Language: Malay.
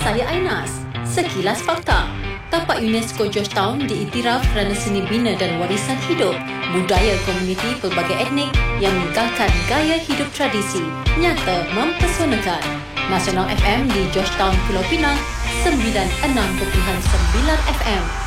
saya Ainas. Sekilas fakta. Tapak UNESCO Georgetown diiktiraf kerana seni bina dan warisan hidup, budaya komuniti pelbagai etnik yang meninggalkan gaya hidup tradisi, nyata mempesonakan. Nasional FM di Georgetown, Pulau Pinang, 96.9 FM.